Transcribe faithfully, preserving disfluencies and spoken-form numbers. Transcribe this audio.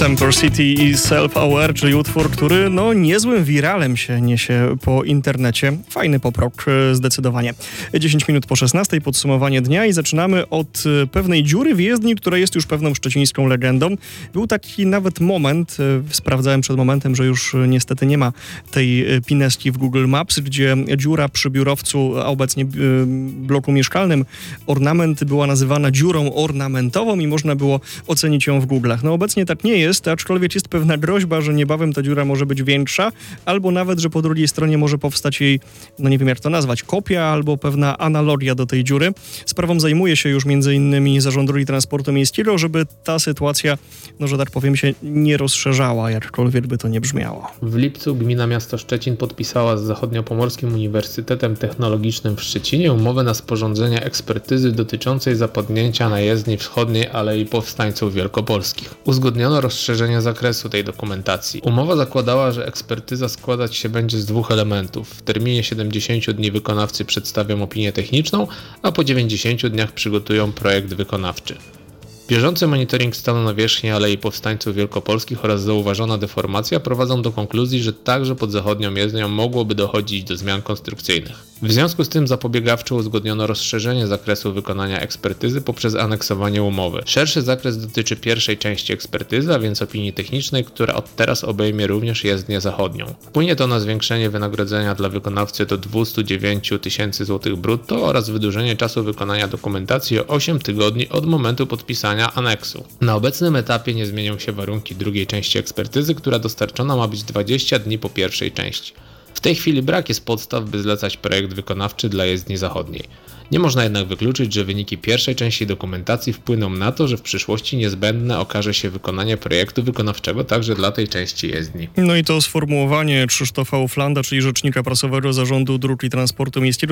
Temper City i Self-Aware, czyli utwór, który no niezłym wiralem się niesie po internecie. Fajny pop-rock, zdecydowanie. dziesięć minut po szesnastej, podsumowanie dnia i zaczynamy od pewnej dziury w jezdni, która jest już pewną szczecińską legendą. Był taki nawet moment, sprawdzałem przed momentem, że już niestety nie ma tej pineski w Google Maps, gdzie dziura przy biurowcu, a obecnie bloku mieszkalnym, ornament była nazywana dziurą ornamentową i można było ocenić ją w Google'ach. No obecnie tak nie jest, aczkolwiek jest pewna groźba, że niebawem ta dziura może być większa, albo nawet, że po drugiej stronie może powstać jej, no nie wiem jak to nazwać, kopia albo pewna analogia do tej dziury. Sprawą zajmuje się już między innymi Zarząd Drogi Transportu Miejskiego, żeby ta sytuacja, no że tak powiem, się nie rozszerzała, jakkolwiek by to nie brzmiało. W lipcu gmina miasto Szczecin podpisała z Zachodniopomorskim Uniwersytetem Technologicznym w Szczecinie umowę na sporządzenie ekspertyzy dotyczącej zapadnięcia na jezdni wschodniej Alei Powstańców Wielkopolskich. Uzgodniono rozszerzenie zakresu tej dokumentacji. Umowa zakładała, że ekspertyza składać się będzie z dwóch elementów. W terminie siedemdziesięciu dni wykonawcy przedstawią opinię techniczną, a po dziewięćdziesięciu dniach przygotują projekt wykonawczy. Bieżący monitoring stanu nawierzchni Alei Powstańców Wielkopolskich oraz zauważona deformacja prowadzą do konkluzji, że także pod zachodnią jezdnią mogłoby dochodzić do zmian konstrukcyjnych. W związku z tym zapobiegawczo uzgodniono rozszerzenie zakresu wykonania ekspertyzy poprzez aneksowanie umowy. Szerszy zakres dotyczy pierwszej części ekspertyzy, a więc opinii technicznej, która od teraz obejmie również jezdnię zachodnią. Wpłynie to na zwiększenie wynagrodzenia dla wykonawcy do dwieście dziewięć tysięcy złotych brutto oraz wydłużenie czasu wykonania dokumentacji o osiem tygodni od momentu podpisania aneksu. Na obecnym etapie nie zmienią się warunki drugiej części ekspertyzy, która dostarczona ma być dwadzieścia dni po pierwszej części. W tej chwili brak jest podstaw, by zlecać projekt wykonawczy dla jezdni zachodniej. Nie można jednak wykluczyć, że wyniki pierwszej części dokumentacji wpłyną na to, że w przyszłości niezbędne okaże się wykonanie projektu wykonawczego także dla tej części jezdni. No i to sformułowanie Krzysztofa Uflanda, czyli rzecznika prasowego Zarządu Dróg i Transportu Miejskiego,